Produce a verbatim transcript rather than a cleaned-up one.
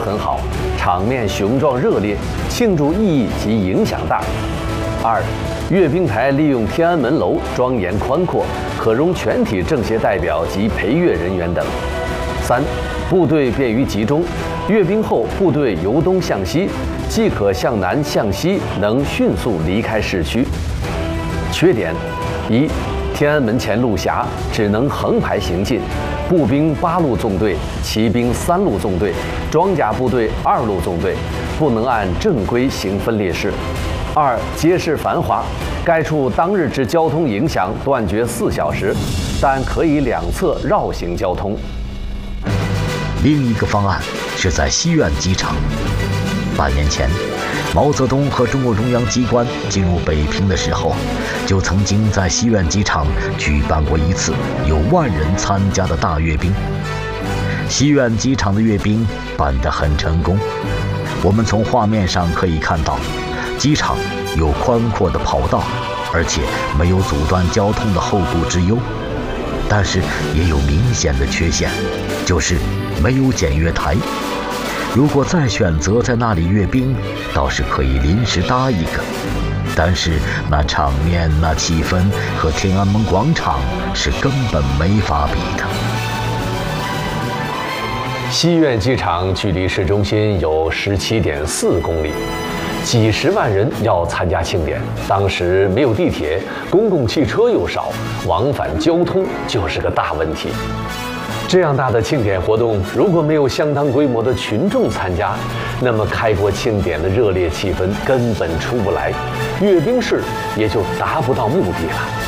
很好，场面雄壮热烈，庆祝意义及影响大。二，阅兵台利用天安门楼庄严宽阔，可容全体政协代表及陪阅人员等。三，部队便于集中，阅兵后部队由东向西，既可向南向西，能迅速离开市区。缺点：一，天安门前路狭，只能横排行进，步兵八路纵队，骑兵三路纵队，装甲部队二路纵队，不能按正规行分列式。二，街市繁华，该处当日之交通影响断绝四小时，但可以两侧绕行交通。 另一个方案是在西苑机场。半年前，毛泽东和中共中央机关进入北平的时候，就曾经在西苑机场举办过一次有万人参加的大阅兵。西苑机场的阅兵办得很成功，我们从画面上可以看到，机场有宽阔的跑道，而且没有阻断交通的后顾之忧。但是也有明显的缺陷，就是没有检阅台。如果再选择在那里阅兵，倒是可以临时搭一个，但是那场面、那气氛和天安门广场是根本没法比的。 西苑机场距离市中心有十七点四公里，几十万人要参加庆典。当时没有地铁，公共汽车又少，往返交通就是个大问题。这样大的庆典活动，如果没有相当规模的群众参加，那么开国庆典的热烈气氛根本出不来，阅兵式也就达不到目的了。